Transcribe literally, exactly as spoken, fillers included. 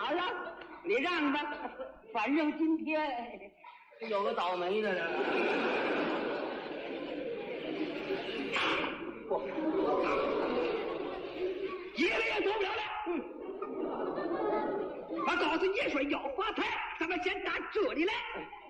好了，你让吧，反正今天有个倒霉的了。一个也走不了了。嗯，我告诉你说要发财，咱们先打这里来。